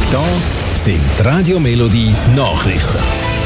Da sind die Radio Melodie Nachrichten.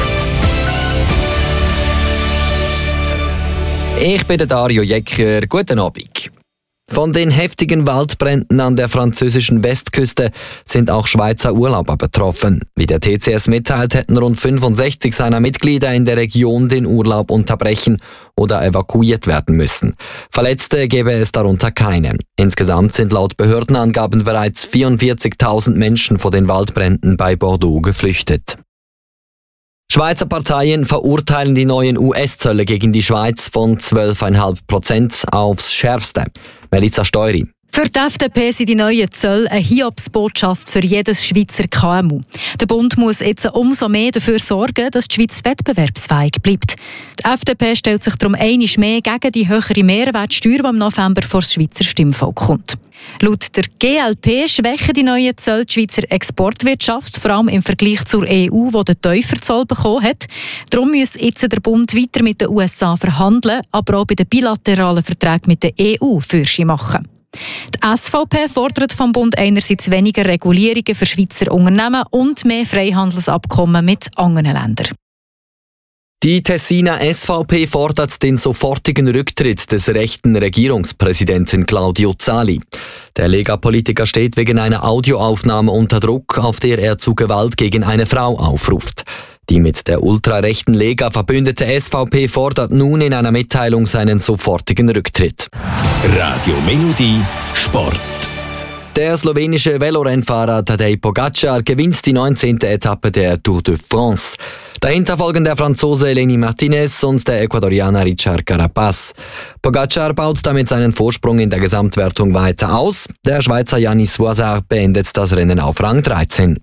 Ich bin der Dario Jecker. Guten Abend. Von den heftigen Waldbränden an der französischen Westküste sind auch Schweizer Urlauber betroffen. Wie der TCS mitteilt, hätten rund 65 seiner Mitglieder in der Region den Urlaub unterbrechen oder evakuiert werden müssen. Verletzte gäbe es darunter keine. Insgesamt sind laut Behördenangaben bereits 44.000 Menschen vor den Waldbränden bei Bordeaux geflüchtet. Schweizer Parteien verurteilen die neuen US-Zölle gegen die Schweiz von 12,5% aufs Schärfste. Melissa Steury. Für die FDP sind die neuen Zölle eine Hiobsbotschaft für jedes Schweizer KMU. Der Bund muss jetzt umso mehr dafür sorgen, dass die Schweiz wettbewerbsfähig bleibt. Die FDP stellt sich darum einmal mehr gegen die höhere Mehrwertsteuer, die im November vor das Schweizer Stimmvolk kommt. Laut der GLP schwächen die neuen Zölle die Schweizer Exportwirtschaft, vor allem im Vergleich zur EU, die den tiefen Zoll bekommen hat. Darum muss jetzt der Bund weiter mit den USA verhandeln, aber auch bei den bilateralen Verträgen mit der EU Fürsche machen. Die SVP fordert vom Bund einerseits weniger Regulierungen für Schweizer Unternehmen und mehr Freihandelsabkommen mit anderen Ländern. Die Tessiner SVP fordert den sofortigen Rücktritt des rechten Regierungspräsidenten Claudio Zali. Der Lega-Politiker steht wegen einer Audioaufnahme unter Druck, auf der er zu Gewalt gegen eine Frau aufruft. Die mit der ultrarechten Lega verbündete SVP fordert nun in einer Mitteilung seinen sofortigen Rücktritt. Radio Melodie Sport. Der slowenische Velorennfahrer Tadej Pogacar gewinnt die 19. Etappe der Tour de France. Dahinter folgen der Franzose Lenny Martinez und der Ecuadorianer Richard Carapaz. Pogacar baut damit seinen Vorsprung in der Gesamtwertung weiter aus. Der Schweizer Yannis Voisard beendet das Rennen auf Rang 13.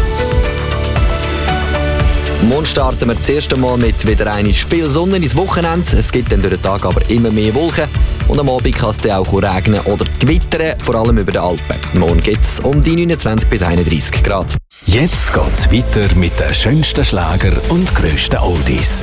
Morgen starten wir das erste Mal mit wieder einmal viel Sonne ins Wochenende. Es gibt dann durch den Tag aber immer mehr Wolken. Und am Abend kann es dann auch regnen oder gewittern, vor allem über den Alpen. Morgen gibt es um die 29 bis 31 Grad. Jetzt geht's weiter mit den schönsten Schlager und grössten Oldies.